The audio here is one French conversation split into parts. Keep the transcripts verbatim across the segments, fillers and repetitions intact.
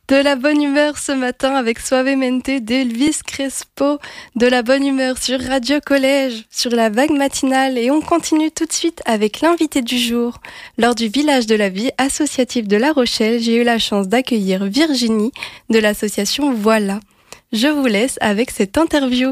De la bonne humeur ce matin avec Suavemente d'Elvis Crespo. De la bonne humeur sur Radio Collège, sur la vague matinale. Et on continue tout de suite avec l'invité du jour. Lors du Village de la Vie associatif de La Rochelle, j'ai eu la chance d'accueillir Virginie de l'association Voilà. Je vous laisse avec cette interview.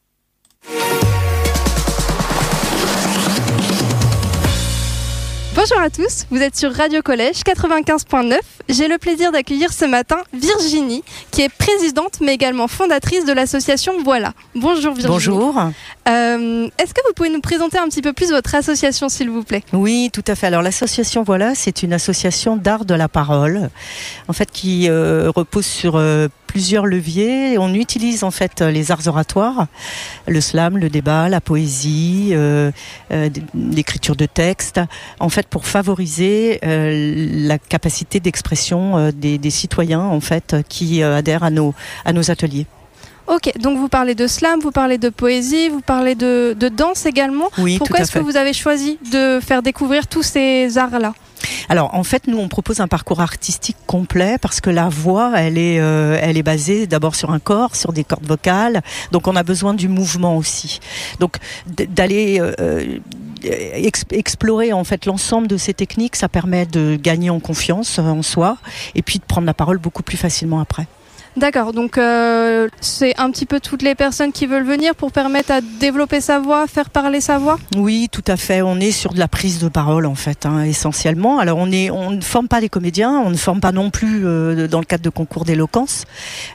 Bonjour à tous, vous êtes sur Radio Collège quatre-vingt-quinze point neuf. J'ai le plaisir d'accueillir ce matin Virginie, qui est présidente mais également fondatrice de l'association Voilà. Bonjour Virginie. Bonjour. Euh, est-ce que vous pouvez nous présenter un petit peu plus votre association, s'il vous plaît ? Oui, tout à fait. Alors l'association Voilà, c'est une association d'art de la parole, en fait, qui euh, repose sur euh, plusieurs leviers. On utilise en fait les arts oratoires, le slam, le débat, la poésie, euh, euh, l'écriture de textes, en fait, pour favoriser euh, la capacité d'expression euh, des, des citoyens, en fait, qui euh, adhèrent à nos à nos ateliers. Ok, donc vous parlez de slam, vous parlez de poésie, vous parlez de, de danse également. Oui, Pourquoi tout à est-ce fait. que vous avez choisi de faire découvrir tous ces arts-là ? Alors en fait, nous on propose un parcours artistique complet parce que la voix, elle est, euh, elle est basée d'abord sur un corps, sur des cordes vocales. Donc on a besoin du mouvement aussi. Donc d- d'aller euh, ex- explorer en fait l'ensemble de ces techniques, ça permet de gagner en confiance en soi et puis de prendre la parole beaucoup plus facilement après. D'accord, donc euh, c'est un petit peu toutes les personnes qui veulent venir pour permettre à développer sa voix, faire parler sa voix ? Oui, tout à fait. On est sur de la prise de parole en fait, hein, essentiellement. Alors on est, on ne forme pas des comédiens, on ne forme pas non plus euh, dans le cadre de concours d'éloquence.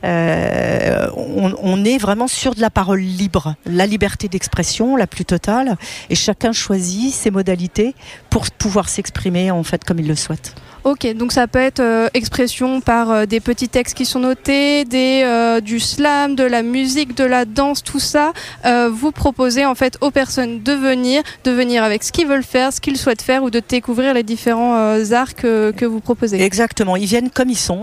Euh, on, on est vraiment sur de la parole libre, la liberté d'expression la plus totale, et chacun choisit ses modalités pour pouvoir s'exprimer en fait comme il le souhaite. Ok, donc ça peut être euh, expression par euh, des petits textes qui sont notés, des, euh, du slam, de la musique, de la danse, tout ça. Euh, vous proposez en fait aux personnes de venir, de venir avec ce qu'ils veulent faire, ce qu'ils souhaitent faire ou de découvrir les différents euh, arts que, que vous proposez. Exactement, ils viennent comme ils sont.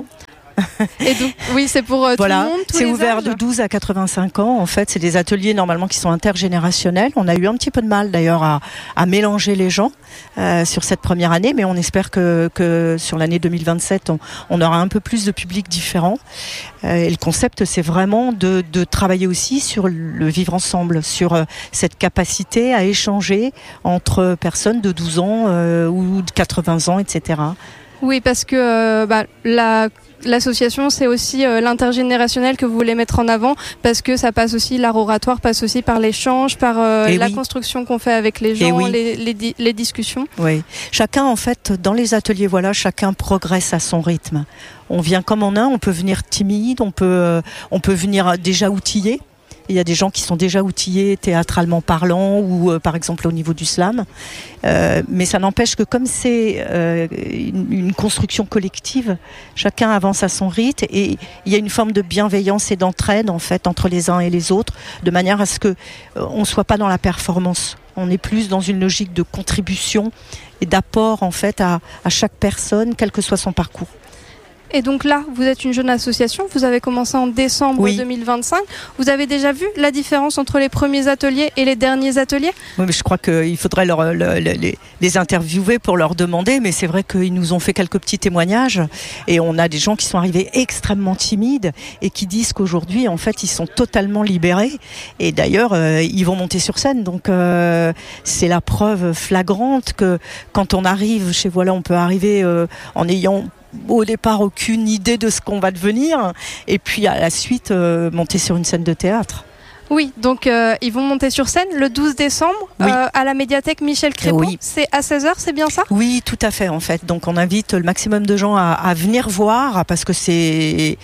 Et donc, oui, c'est pour euh, voilà, tout le monde, tous c'est les ouvert âges. de douze à quatre-vingt-cinq ans. En fait, c'est des ateliers normalement qui sont intergénérationnels. On a eu un petit peu de mal d'ailleurs à, à mélanger les gens euh, sur cette première année, mais on espère que, que sur l'année deux mille vingt-sept, on, on aura un peu plus de publics différents. Euh, et le concept, c'est vraiment de, de travailler aussi sur le vivre ensemble, sur euh, cette capacité à échanger entre personnes de douze ans euh, ou de quatre-vingts ans, et cetera. Oui, parce que euh, bah, la L'association, c'est aussi euh, l'intergénérationnel que vous voulez mettre en avant, parce que ça passe aussi, l'art oratoire passe aussi par l'échange, par euh, la oui. construction qu'on fait avec les gens, oui. les, les, di- les discussions. Oui, chacun en fait, dans les ateliers, voilà, chacun progresse à son rythme. On vient comme on a, on peut venir timide, on peut, euh, on peut venir déjà outillé. Il y a des gens qui sont déjà outillés théâtralement parlant ou euh, par exemple au niveau du slam. Euh, mais ça n'empêche que comme c'est euh, une, une construction collective, chacun avance à son rythme et il y a une forme de bienveillance et d'entraide en fait entre les uns et les autres, de manière à ce que euh, on soit pas dans la performance. On est plus dans une logique de contribution et d'apport en fait à, à chaque personne, quel que soit son parcours. Et donc là, vous êtes une jeune association, vous avez commencé en décembre oui. deux mille vingt-cinq. Vous avez déjà vu la différence entre les premiers ateliers et les derniers ateliers ? Oui, mais je crois qu'il faudrait leur, le, le, les, les interviewer pour leur demander, mais c'est vrai qu'ils nous ont fait quelques petits témoignages et on a des gens qui sont arrivés extrêmement timides et qui disent qu'aujourd'hui, en fait, ils sont totalement libérés et d'ailleurs, euh, ils vont monter sur scène. Donc, euh, c'est la preuve flagrante que quand on arrive chez Voilà, on peut arriver euh, en ayant au départ aucune idée de ce qu'on va devenir et puis à la suite euh, monter sur une scène de théâtre. Oui, donc euh, ils vont monter sur scène le douze décembre oui. euh, à la médiathèque Michel Crépeau. Oui. C'est à seize heures, c'est bien ça ? Oui, tout à fait en fait. Donc on invite le maximum de gens à, à venir voir parce que c'est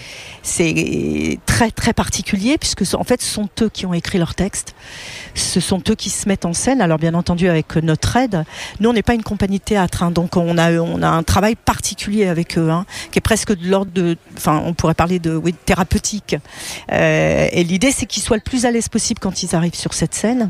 c'est très très particulier puisque en fait ce sont eux qui ont écrit leur texte. Ce sont eux qui se mettent en scène. Alors bien entendu avec notre aide. Nous on n'est pas une compagnie de théâtre, hein, donc on a on a un travail particulier avec eux, hein, qui est presque de l'ordre de, enfin on pourrait parler de oui, thérapeutique. Euh, et l'idée c'est qu'ils soient le plus à l'aise possible quand ils arrivent sur cette scène.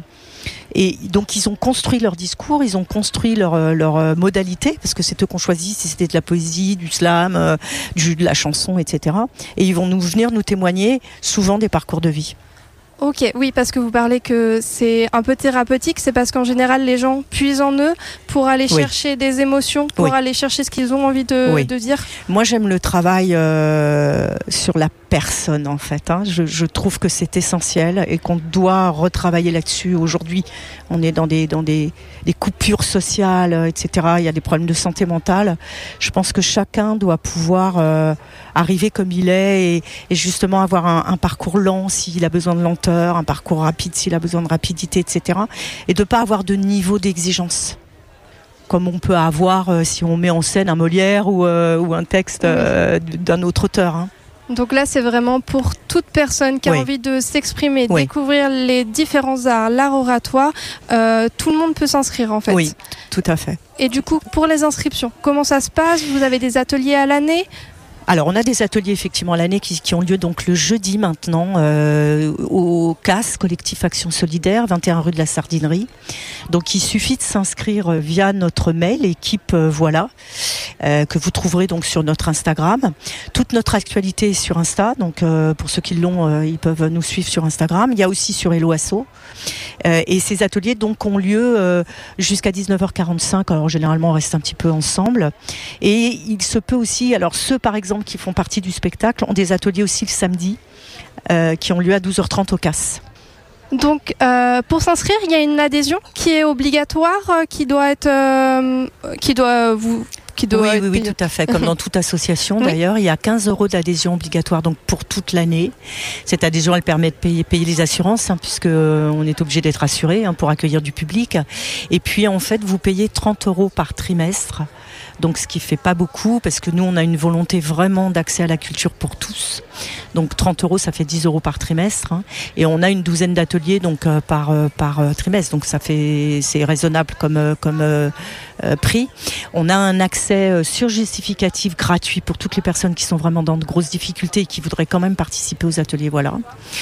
Et donc ils ont construit leur discours, ils ont construit leur, leur modalité, parce que c'est eux qu'on choisit, si c'était de la poésie, du slam, euh, du, de la chanson, et cetera. Et ils vont nous venir nous témoigner souvent des parcours de vie. Ok, oui, parce que vous parlez que c'est un peu thérapeutique, c'est parce qu'en général, les gens puisent en eux pour aller oui. chercher des émotions, pour oui. aller chercher ce qu'ils ont envie de, oui. de dire. Moi, j'aime le travail euh, sur la personne, en fait. Hein. Je, je trouve que c'est essentiel et qu'on doit retravailler là-dessus. Aujourd'hui, on est dans des, dans des, des coupures sociales, et cetera. Il y a des problèmes de santé mentale. Je pense que chacun doit pouvoir euh, arriver comme il est et, et justement avoir un, un parcours lent s'il a besoin de lenteur, un parcours rapide s'il a besoin de rapidité, et cetera. Et de ne pas avoir de niveau d'exigence comme on peut avoir euh, si on met en scène un Molière ou, euh, ou un texte euh, d'un autre auteur. Hein. Donc là, c'est vraiment pour toute personne qui a oui. envie de s'exprimer, oui. découvrir les différents arts, l'art oratoire. Euh, tout le monde peut s'inscrire en fait. Oui, tout à fait. Et du coup, pour les inscriptions, comment ça se passe? Vous avez des ateliers à l'année? Alors, on a des ateliers effectivement à l'année qui, qui ont lieu donc le jeudi maintenant euh, au C A S, Collectif Action Solidaire, vingt et un rue de la Sardinerie. Donc, il suffit de s'inscrire via notre mail équipe euh, voilà euh, que vous trouverez donc sur notre Instagram. Toute notre actualité est sur Insta, donc euh, pour ceux qui l'ont, euh, ils peuvent nous suivre sur Instagram. Il y a aussi sur Hello Asso. Euh, et ces ateliers donc ont lieu euh, jusqu'à dix-neuf heures quarante-cinq. Alors généralement on reste un petit peu ensemble. Et il se peut aussi, alors ceux par exemple qui font partie du spectacle ont des ateliers aussi le samedi euh, qui ont lieu à douze heures trente au C A S. Donc euh, pour s'inscrire, il y a une adhésion qui est obligatoire, euh, qui doit être, euh, qui doit vous. Qui doit oui, être oui, oui, payé. tout à fait. Comme dans toute association, oui. d'ailleurs, il y a quinze euros d'adhésion obligatoire donc pour toute l'année. Cette adhésion, elle permet de payer, payer les assurances, hein, puisque on est obligé d'être assuré hein, pour accueillir du public. Et puis, en fait, vous payez trente euros par trimestre. Donc, ce qui fait pas beaucoup, parce que nous, on a une volonté vraiment d'accès à la culture pour tous. Donc, trente euros, ça fait dix euros par trimestre. Hein, et on a une douzaine d'ateliers donc euh, par euh, par euh, trimestre. Donc, ça fait c'est raisonnable comme euh, comme euh, euh, prix. On a un accès euh, sur justificatif gratuit pour toutes les personnes qui sont vraiment dans de grosses difficultés et qui voudraient quand même participer aux ateliers. Voilà.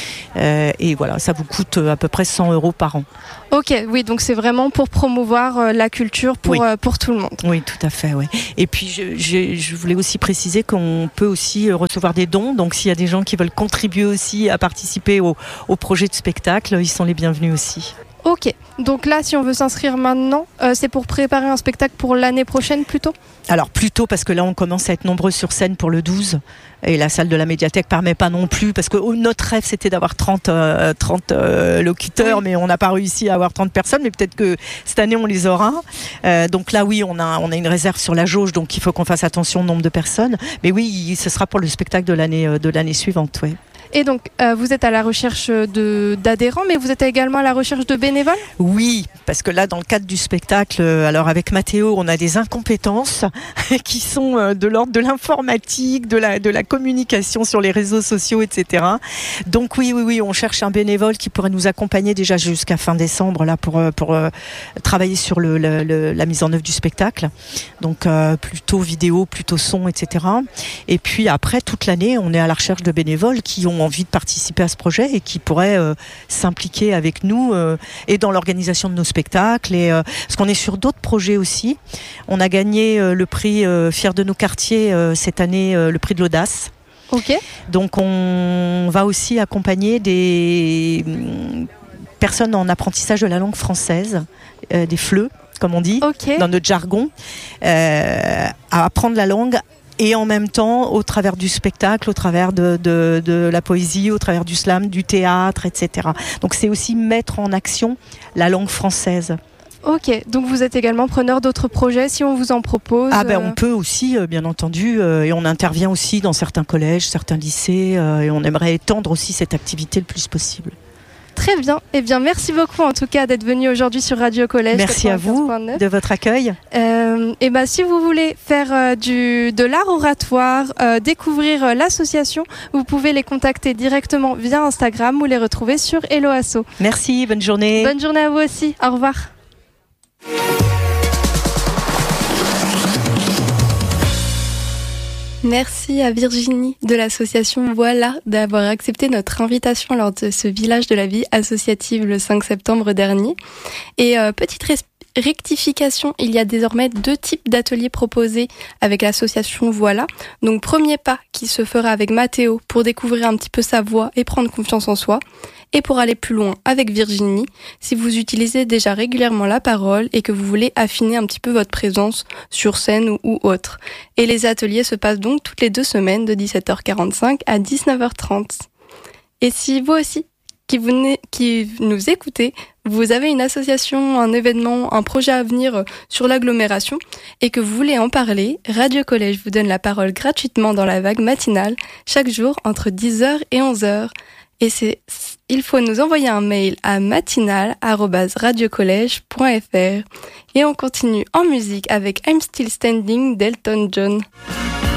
Euh, et voilà, ça vous coûte à peu près cent euros par an. Ok, oui, donc c'est vraiment pour promouvoir euh, la culture pour, oui. euh, pour tout le monde. Oui, tout à fait, oui. Et puis, je, je, je voulais aussi préciser qu'on peut aussi recevoir des dons. Donc, s'il y a des gens qui veulent contribuer aussi à participer au, au projet de spectacle, ils sont les bienvenus aussi. Ok, donc là, si on veut s'inscrire maintenant, euh, c'est pour préparer un spectacle pour l'année prochaine plutôt ? Alors plutôt parce que là on commence à être nombreux sur scène pour le douze et la salle de la médiathèque permet pas non plus parce que oh, notre rêve c'était d'avoir trente, euh, trente euh, locuteurs oui. mais on n'a pas réussi à avoir trente personnes, mais peut-être que cette année on les aura. Euh, donc là oui on a, on a une réserve sur la jauge, donc il faut qu'on fasse attention au nombre de personnes, mais oui ce sera pour le spectacle de l'année, de l'année suivante. Ouais. Et donc, euh, vous êtes à la recherche de, d'adhérents, mais vous êtes également à la recherche de bénévoles ? Oui, parce que là, dans le cadre du spectacle, alors avec Mathéo, on a des incompétences qui sont de l'ordre de l'informatique, de la, de la communication sur les réseaux sociaux, et cetera. Donc oui, oui, oui, on cherche un bénévole qui pourrait nous accompagner déjà jusqu'à fin décembre là pour, pour euh, travailler sur le, le, le, la mise en œuvre du spectacle. Donc euh, plutôt vidéo, plutôt son, et cetera. Et puis après, toute l'année, on est à la recherche de bénévoles qui ont envie de participer à ce projet et qui pourraient euh, s'impliquer avec nous euh, et dans l'organisation de nos spectacles et euh, parce qu'on est sur d'autres projets aussi. On a gagné euh, le prix euh, Fier de nos quartiers euh, cette année, euh, le prix de l'audace. Ok. Donc on va aussi accompagner des euh, personnes en apprentissage de la langue française, euh, des F L E, comme on dit, okay. dans notre jargon, euh, à apprendre la langue. Et en même temps, au travers du spectacle, au travers de, de, de la poésie, au travers du slam, du théâtre, et cetera. Donc c'est aussi mettre en action la langue française. Ok, donc vous êtes également preneur d'autres projets si on vous en propose. Ah ben on peut aussi, euh, bien entendu, euh, et on intervient aussi dans certains collèges, certains lycées, euh, et on aimerait étendre aussi cette activité le plus possible. Très bien. Eh bien, merci beaucoup en tout cas d'être venu aujourd'hui sur Radio Collège. Merci à vous de votre accueil. Euh, et ben, si vous voulez faire euh, du, de l'art oratoire, euh, découvrir euh, l'association, vous pouvez les contacter directement via Instagram ou les retrouver sur Hello Asso. Merci, bonne journée. Bonne journée à vous aussi. Au revoir. Merci à Virginie de l'association Voilà d'avoir accepté notre invitation lors de ce village de la vie associative le cinq septembre dernier. Et euh, petite res- rectification, il y a désormais deux types d'ateliers proposés avec l'association Voilà. Donc premier pas qui se fera avec Mathéo pour découvrir un petit peu sa voix et prendre confiance en soi. Et pour aller plus loin avec Virginie, si vous utilisez déjà régulièrement la parole et que vous voulez affiner un petit peu votre présence sur scène ou, ou autre. Et les ateliers se passent donc toutes les deux semaines de dix-sept heures quarante-cinq à dix-neuf heures trente. Et si vous aussi, qui, vous ne, qui nous écoutez, vous avez une association, un événement, un projet à venir sur l'agglomération et que vous voulez en parler, Radio Collège vous donne la parole gratuitement dans la vague matinale chaque jour entre dix heures et onze heures. Et c'est, il faut nous envoyer un mail à matinale arobase radiocollège point fr. Et on continue en musique avec I'm Still Standing d'Elton John.